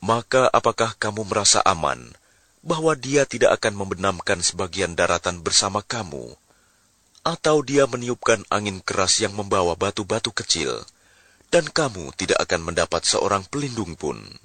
Maka apakah kamu merasa aman bahwa dia tidak akan membenamkan sebagian daratan bersama kamu, atau dia meniupkan angin keras yang membawa batu-batu kecil, dan kamu tidak akan mendapat seorang pelindung pun?